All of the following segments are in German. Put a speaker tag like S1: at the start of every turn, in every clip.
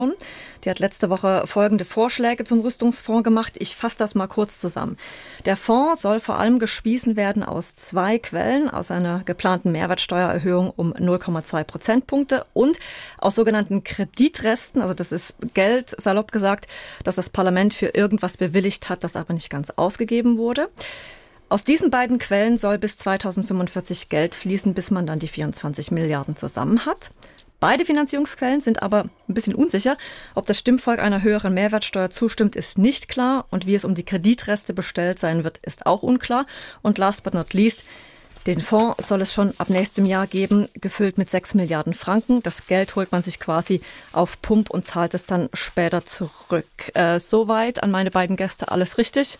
S1: Die hat letzte Woche folgende Vorschläge zum Rüstungsfonds gemacht. Ich fasse das mal kurz zusammen. Der Fonds soll vor allem gespeisen werden aus 2 Quellen, aus einer geplanten Mehrwertsteuererhöhung um 0,2 Prozentpunkte und aus sogenannten Kreditresten. Also das ist Geld, salopp gesagt, das das Parlament für irgendwas bewilligt hat, das aber nicht ganz ausgegeben wurde. Aus diesen beiden Quellen soll bis 2045 Geld fließen, bis man dann die 24 Milliarden zusammen hat. Beide Finanzierungsquellen sind aber ein bisschen unsicher. Ob das Stimmvolk einer höheren Mehrwertsteuer zustimmt, ist nicht klar. Und wie es um die Kreditreste bestellt sein wird, ist auch unklar. Und last but not least, den Fonds soll es schon ab nächstem Jahr geben, gefüllt mit 6 Milliarden Franken. Das Geld holt man sich quasi auf Pump und zahlt es dann später zurück. Soweit an meine beiden Gäste alles richtig?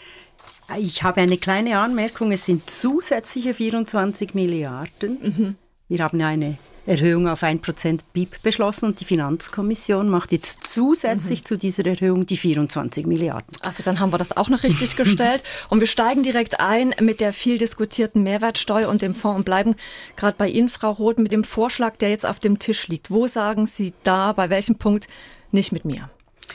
S2: Ich habe eine kleine Anmerkung. Es sind zusätzliche 24 Milliarden. Wir haben eine Erhöhung auf 1% BIP beschlossen und die Finanzkommission macht jetzt zusätzlich zu dieser Erhöhung die 24 Milliarden.
S1: Also dann haben wir das auch noch richtig gestellt und wir steigen direkt ein mit der viel diskutierten Mehrwertsteuer und dem Fonds und bleiben gerade bei Ihnen, Frau Roth, mit dem Vorschlag, der jetzt auf dem Tisch liegt. Wo sagen Sie da, bei welchem Punkt nicht mit mir?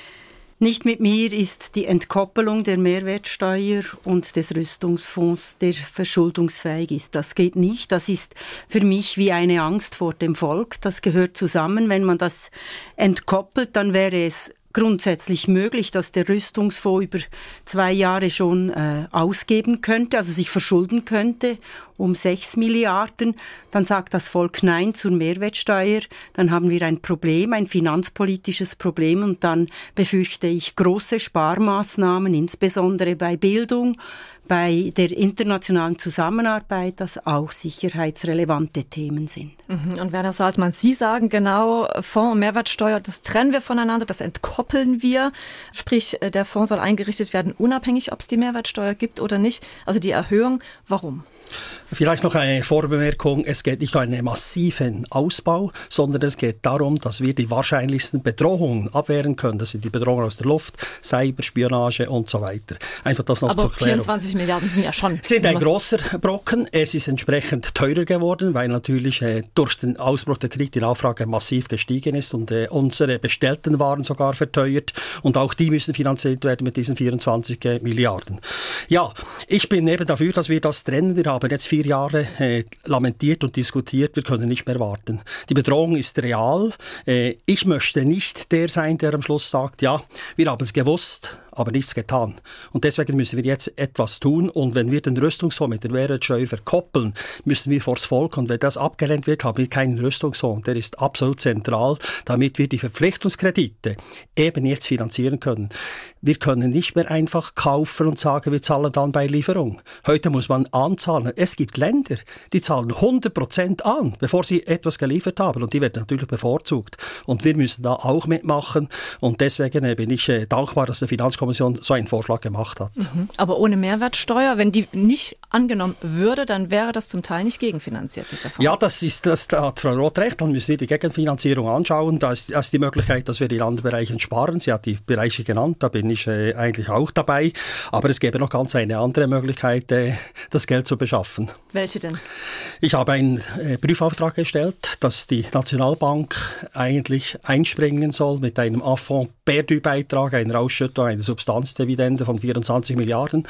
S2: Nicht mit mir ist die Entkoppelung der Mehrwertsteuer und des Rüstungsfonds, der verschuldungsfähig ist. Das geht nicht. Das ist für mich wie eine Angst vor dem Volk. Das gehört zusammen. Wenn man das entkoppelt, dann wäre es grundsätzlich möglich, dass der Rüstungsfonds über 2 Jahre schon ausgeben könnte, also sich verschulden könnte um 6 Milliarden. Dann sagt das Volk Nein zur Mehrwertsteuer. Dann haben wir ein Problem, ein finanzpolitisches Problem und dann befürchte ich große Sparmaßnahmen, insbesondere bei Bildung, bei der internationalen Zusammenarbeit, das auch sicherheitsrelevante Themen sind.
S1: Und Werner Salzmann, Sie sagen genau, Fonds und Mehrwertsteuer, das trennen wir voneinander, das entkoppeln wir. Sprich, der Fonds soll eingerichtet werden, unabhängig, ob es die Mehrwertsteuer gibt oder nicht. Also die Erhöhung, warum?
S3: Vielleicht noch eine Vorbemerkung. Es geht nicht um einen massiven Ausbau, sondern es geht darum, dass wir die wahrscheinlichsten Bedrohungen abwehren können. Das sind die Bedrohungen aus der Luft, Cyberspionage und so weiter. Einfach das noch zur Klärung.
S1: 24 Milliarden sind ja schon...
S3: Sind ein grosser Brocken. Es ist entsprechend teurer geworden, weil natürlich durch den Ausbruch der Krieg die Nachfrage massiv gestiegen ist und unsere bestellten Waren sogar verteuert. Und auch die müssen finanziert werden mit diesen 24 Milliarden. Ja, ich bin eben dafür, dass wir das trennen. Wir haben jetzt 4 Jahre lamentiert und diskutiert, wir können nicht mehr warten. Die Bedrohung ist real. Ich möchte nicht der sein, der am Schluss sagt, ja, wir haben es gewusst, aber nichts getan. Und deswegen müssen wir jetzt etwas tun. Und wenn wir den Rüstungsfonds mit der Mehrwertsteuer verkoppeln, müssen wir vors Volk. Und wenn das abgelehnt wird, haben wir keinen Rüstungsfonds. Der ist absolut zentral, damit wir die Verpflichtungskredite eben jetzt finanzieren können. Wir können nicht mehr einfach kaufen und sagen, wir zahlen dann bei Lieferung. Heute muss man anzahlen. Es gibt Länder, die zahlen 100% an, bevor sie etwas geliefert haben. Und die werden natürlich bevorzugt. Und wir müssen da auch mitmachen. Und deswegen bin ich dankbar, dass der Finanzkommission so einen Vorschlag gemacht hat.
S1: Aber ohne Mehrwertsteuer, wenn die nicht angenommen würde, dann wäre das zum Teil nicht gegenfinanziert, dieser Fonds.
S3: Ja, da hat Frau Roth recht. Dann müssen wir die Gegenfinanzierung anschauen. Da ist die Möglichkeit, dass wir in anderen Bereichen sparen. Sie hat die Bereiche genannt, da bin ich eigentlich auch dabei. Aber es gäbe noch ganz eine andere Möglichkeit, das Geld zu beschaffen.
S1: Welche denn?
S3: Ich habe einen Prüfauftrag gestellt, dass die Nationalbank eigentlich einspringen soll mit einem Affront-Perdu-Beitrag, einer Ausschüttung, einer Substanzdividende von 24 Milliarden.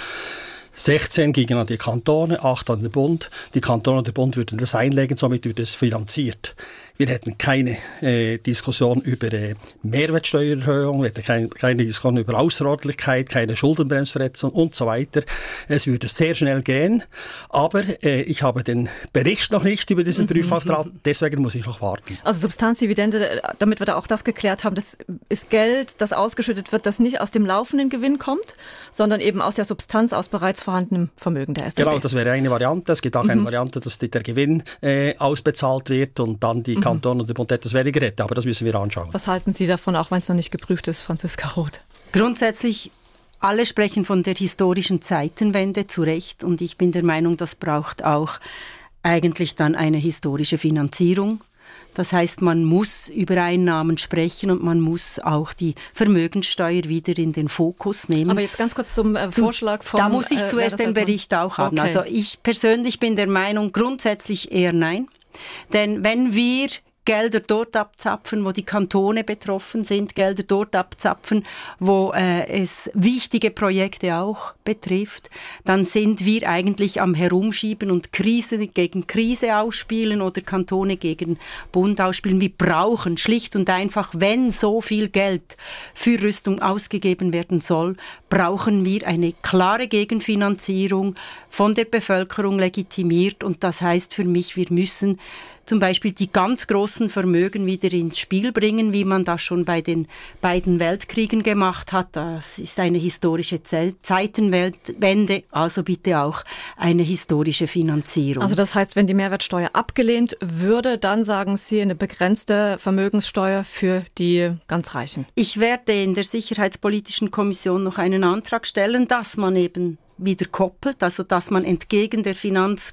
S3: 16 gingen an die Kantone, 8 an den Bund. Die Kantone und der Bund würden das einlegen, somit wird es finanziert. Wir hätten keine Diskussion über Mehrwertsteuererhöhung, wir hätten keine Diskussion über Außerordentlichkeit, keine Schuldenbremsverletzung und so weiter. Es würde sehr schnell gehen, aber ich habe den Bericht noch nicht über diesen Prüfauftrag, deswegen muss ich noch warten.
S1: Also Substanzdividende, damit wir da auch das geklärt haben, das ist Geld, das ausgeschüttet wird, das nicht aus dem laufenden Gewinn kommt, sondern eben aus der Substanz, aus bereits vorhandenem Vermögen der SNB.
S3: Genau, das wäre eine Variante. Es gibt auch eine Variante, dass der Gewinn ausbezahlt wird und dann die Kanton und der Bund etwas weniger hätte, aber das müssen wir anschauen.
S1: Was halten Sie davon, auch wenn es noch nicht geprüft ist, Franziska Roth?
S2: Grundsätzlich, alle sprechen von der historischen Zeitenwende, zu Recht, und ich bin der Meinung, das braucht auch eigentlich dann eine historische Finanzierung. Das heißt, man muss über Einnahmen sprechen und man muss auch die Vermögenssteuer wieder in den Fokus nehmen.
S1: Aber jetzt ganz kurz zum Vorschlag von...
S2: Da muss ich zuerst den Bericht auch haben.
S1: Okay.
S2: Also ich persönlich bin der Meinung, grundsätzlich eher nein. Denn wenn wir Gelder dort abzapfen, wo die Kantone betroffen sind, Gelder dort abzapfen, wo es wichtige Projekte auch betrifft, dann sind wir eigentlich am Herumschieben und Krise gegen Krise ausspielen oder Kantone gegen Bund ausspielen. Wir brauchen schlicht und einfach, wenn so viel Geld für Rüstung ausgegeben werden soll, brauchen wir eine klare Gegenfinanzierung von der Bevölkerung legitimiert. Und das heißt für mich, wir müssen zum Beispiel die ganz großen Vermögen wieder ins Spiel bringen, wie man das schon bei den beiden Weltkriegen gemacht hat. Das ist eine historische Zeitenwende, also bitte auch eine historische Finanzierung.
S1: Also das heißt, wenn die Mehrwertsteuer abgelehnt würde, dann sagen Sie eine begrenzte Vermögenssteuer für die ganz Reichen.
S2: Ich werde in der Sicherheitspolitischen Kommission noch einen Antrag stellen, dass man eben wieder koppelt, also dass man entgegen der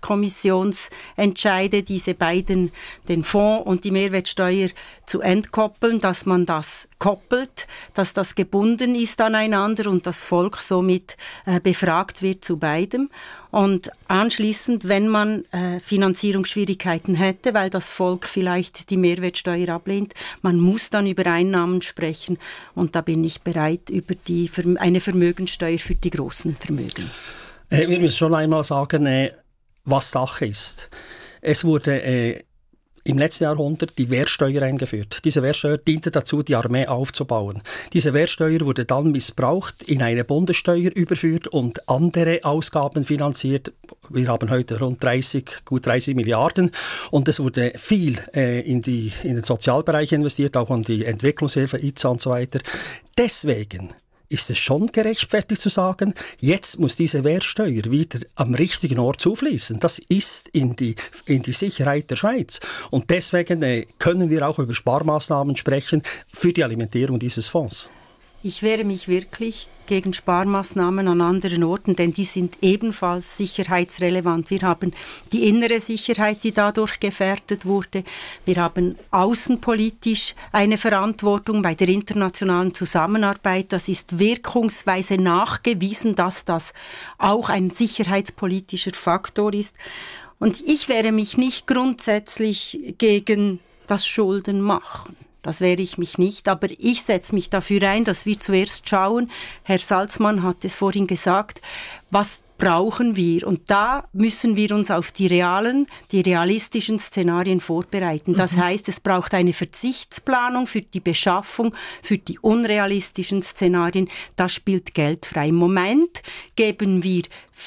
S2: Finanzkommissionsentscheide diese beiden, den Fonds und die Mehrwertsteuer zu entkoppeln, dass man das koppelt, dass das gebunden ist aneinander und das Volk somit befragt wird zu beidem. Und anschließend, wenn man Finanzierungsschwierigkeiten hätte, weil das Volk vielleicht die Mehrwertsteuer ablehnt, man muss dann über Einnahmen sprechen und da bin ich bereit, über eine Vermögenssteuer für die großen Vermögen.
S3: Wir müssen schon einmal sagen, was Sache ist. Es wurde im letzten Jahrhundert die Wehrsteuer eingeführt. Diese Wehrsteuer diente dazu, die Armee aufzubauen. Diese Wehrsteuer wurde dann missbraucht, in eine Bundessteuer überführt und andere Ausgaben finanziert. Wir haben heute gut 30 Milliarden und es wurde viel in den Sozialbereich investiert, auch in die Entwicklungshilfe, IZA und so weiter. Deswegen ist es schon gerechtfertigt zu sagen, jetzt muss diese Wehrsteuer wieder am richtigen Ort zufließen. Das ist in die Sicherheit der Schweiz. Und deswegen können wir auch über Sparmaßnahmen sprechen für die Alimentierung dieses Fonds.
S2: Ich wehre mich wirklich gegen Sparmaßnahmen an anderen Orten, denn die sind ebenfalls sicherheitsrelevant. Wir haben die innere Sicherheit, die dadurch gefährdet wurde. Wir haben außenpolitisch eine Verantwortung bei der internationalen Zusammenarbeit. Das ist wirkungsweise nachgewiesen, dass das auch ein sicherheitspolitischer Faktor ist. Und ich wehre mich nicht grundsätzlich gegen das Schuldenmachen. Das wehre ich mich nicht, aber ich setze mich dafür ein, dass wir zuerst schauen, Herr Salzmann hat es vorhin gesagt, was brauchen wir? Und da müssen wir uns auf die realistischen Szenarien vorbereiten. Das heißt, es braucht eine Verzichtsplanung für die Beschaffung, für die unrealistischen Szenarien. Da spielt Geld frei. Im Moment geben wir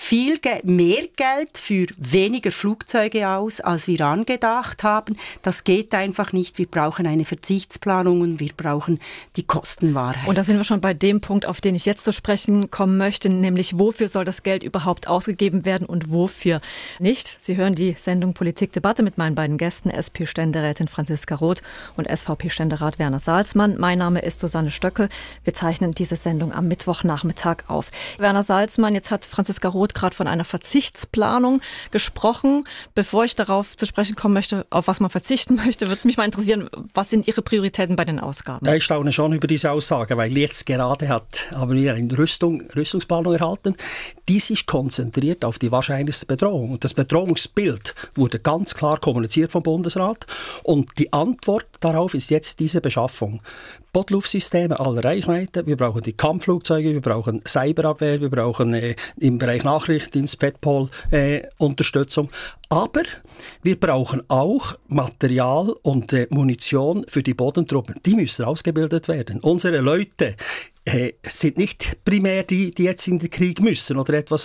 S2: mehr Geld für weniger Flugzeuge aus, als wir angedacht haben. Das geht einfach nicht. Wir brauchen eine Verzichtsplanung und wir brauchen die Kostenwahrheit.
S1: Und da sind wir schon bei dem Punkt, auf den ich jetzt zu sprechen kommen möchte, nämlich wofür soll das Geld überhaupt ausgegeben werden und wofür nicht. Sie hören die Sendung Politikdebatte mit meinen beiden Gästen, SP-Ständerätin Franziska Roth und SVP-Ständerat Werner Salzmann. Mein Name ist Susanne Stöckel. Wir zeichnen diese Sendung am Mittwochnachmittag auf. Werner Salzmann, jetzt hat Franziska Roth gerade von einer Verzichtsplanung gesprochen. Bevor ich darauf zu sprechen kommen möchte, auf was man verzichten möchte, würde mich mal interessieren, was sind Ihre Prioritäten bei den Ausgaben?
S3: Ja, ich staune schon über diese Aussage, weil jetzt gerade haben wir eine Rüstungsplanung erhalten, die sich konzentriert auf die wahrscheinlichste Bedrohung. Und das Bedrohungsbild wurde ganz klar kommuniziert vom Bundesrat. Und die Antwort darauf ist jetzt diese Beschaffung. Bodluftsysteme aller Reichweite, wir brauchen die Kampfflugzeuge, wir brauchen Cyberabwehr, wir brauchen im Bereich Nachrichtendienst, Petpol Unterstützung. Aber wir brauchen auch Material und Munition für die Bodentruppen. Die müssen ausgebildet werden. Unsere Leute sind nicht primär die jetzt in den Krieg müssen oder etwas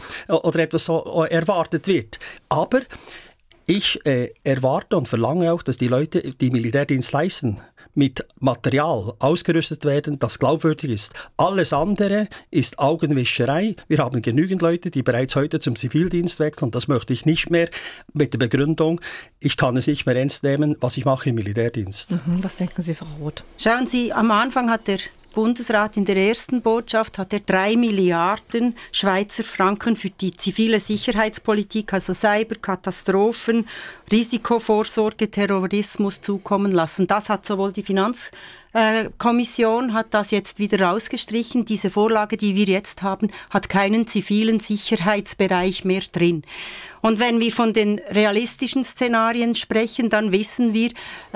S3: so erwartet wird. Aber ich erwarte und verlange auch, dass die Leute, die Militärdienst leisten, mit Material ausgerüstet werden, das glaubwürdig ist. Alles andere ist Augenwischerei. Wir haben genügend Leute, die bereits heute zum Zivildienst wechseln. Das möchte ich nicht mehr mit der Begründung, ich kann es nicht mehr ernst nehmen, was ich mache im Militärdienst.
S1: Was denken Sie, Frau Roth?
S2: Schauen Sie, am Anfang hat der Bundesrat in der ersten Botschaft hat er 3 Milliarden Schweizer Franken für die zivile Sicherheitspolitik, also Cyber, Katastrophen, Risikovorsorge, Terrorismus zukommen lassen. Das hat sowohl die Finanzkommission hat das jetzt wieder rausgestrichen. Diese Vorlage, die wir jetzt haben, hat keinen zivilen Sicherheitsbereich mehr drin. Und wenn wir von den realistischen Szenarien sprechen, dann wissen wir,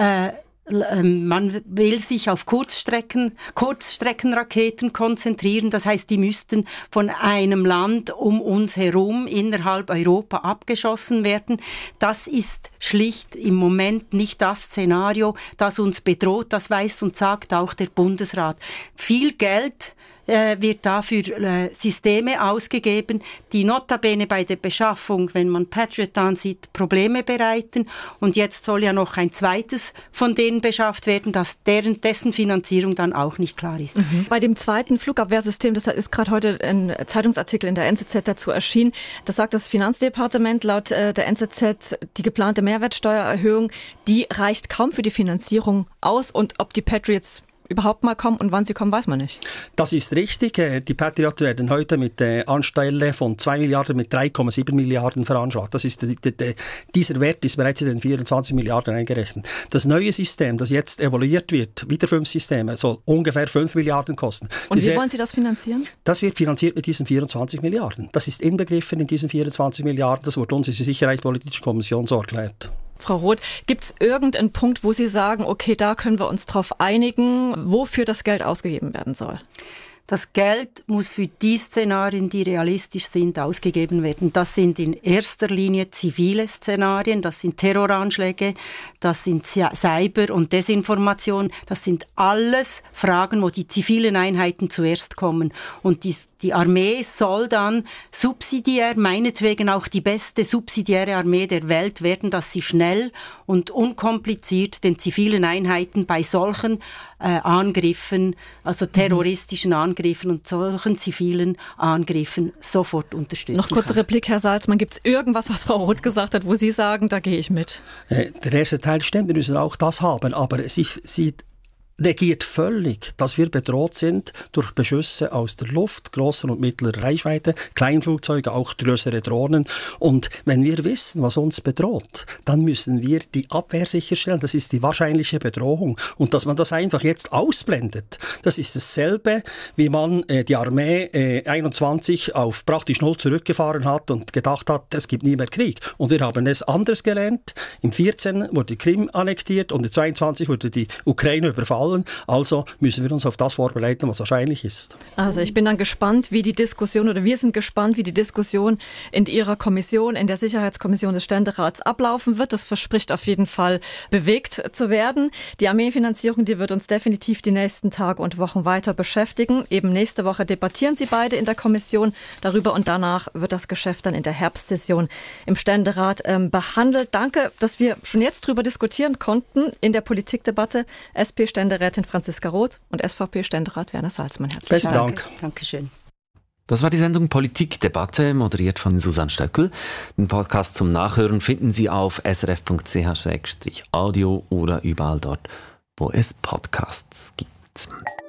S2: man will sich auf Kurzstreckenraketen konzentrieren. Das heißt, die müssten von einem Land um uns herum innerhalb Europa abgeschossen werden. Das ist schlicht im Moment nicht das Szenario, das uns bedroht. Das weiß und sagt auch der Bundesrat. Viel Geld wird dafür Systeme ausgegeben, die notabene bei der Beschaffung, wenn man Patriot ansieht, Probleme bereiten. Und jetzt soll ja noch ein zweites von denen beschafft werden, dessen Finanzierung dann auch nicht klar ist.
S1: Mhm. Bei dem zweiten Flugabwehrsystem, das ist gerade heute ein Zeitungsartikel in der NZZ dazu erschienen, das sagt das Finanzdepartement laut der NZZ, die geplante Mehrwertsteuererhöhung, die reicht kaum für die Finanzierung aus, und ob die Patriots überhaupt mal kommen und wann sie kommen, weiß man nicht.
S3: Das ist richtig. Die Patriots werden heute mit anstelle von 2 Milliarden mit 3,7 Milliarden veranschlagt. Das ist dieser Wert ist bereits in den 24 Milliarden eingerechnet. Das neue System, das jetzt evaluiert wird, wieder 5 Systeme, soll ungefähr 5 Milliarden kosten.
S1: Und wie wollen Sie das finanzieren? Das
S3: wird finanziert mit diesen 24 Milliarden. Das ist inbegriffen in diesen 24 Milliarden. Das wurde uns in der Sicherheitspolitischen Kommission so erklärt.
S1: Frau Roth, gibt es irgendeinen Punkt, wo Sie sagen, okay, da können wir uns drauf einigen, wofür das Geld ausgegeben werden soll?
S2: Das Geld muss für die Szenarien, die realistisch sind, ausgegeben werden. Das sind in erster Linie zivile Szenarien, das sind Terroranschläge, das sind Cyber- und Desinformation. Das sind alles Fragen, wo die zivilen Einheiten zuerst kommen. Und die Armee soll dann subsidiär, meinetwegen auch die beste subsidiäre Armee der Welt werden, dass sie schnell und unkompliziert den zivilen Einheiten bei solchen Angriffen, also terroristischen Angriffen und solchen zivilen Angriffen sofort unterstützen
S1: Noch kurze Replik, Herr Salzmann. Gibt es irgendwas, was Frau Roth gesagt hat, wo Sie sagen, da gehe ich mit?
S3: Der erste Teil stimmt, wir müssen auch das haben, aber sie negiert völlig, dass wir bedroht sind durch Beschüsse aus der Luft, großer und mittlerer Reichweite, Kleinflugzeuge, auch größere Drohnen. Und wenn wir wissen, was uns bedroht, dann müssen wir die Abwehr sicherstellen. Das ist die wahrscheinliche Bedrohung. Und dass man das einfach jetzt ausblendet, das ist dasselbe, wie man die Armee 21 auf praktisch 0 zurückgefahren hat und gedacht hat, es gibt nie mehr Krieg. Und wir haben es anders gelernt. Im 14 wurde die Krim annektiert und im 22 wurde die Ukraine überfallen. Also müssen wir uns auf das vorbereiten, was wahrscheinlich ist.
S1: Also ich bin dann gespannt, wie die Diskussion, oder wir sind gespannt, wie die Diskussion in Ihrer Kommission, in der Sicherheitskommission des Ständerats ablaufen wird. Das verspricht auf jeden Fall bewegt zu werden. Die Armeefinanzierung, die wird uns definitiv die nächsten Tage und Wochen weiter beschäftigen. Eben nächste Woche debattieren Sie beide in der Kommission darüber und danach wird das Geschäft dann in der Herbstsession im Ständerat behandelt. Danke, dass wir schon jetzt darüber diskutieren konnten in der Politikdebatte. SP-Ständerätin Franziska Roth und SVP-Ständerat Werner Salzmann.
S3: Herzlichen Dank.
S2: Dankeschön.
S4: Das war die Sendung Politikdebatte, moderiert von Susanne Stöckel. Den Podcast zum Nachhören finden Sie auf srf.ch/audio oder überall dort, wo es Podcasts gibt.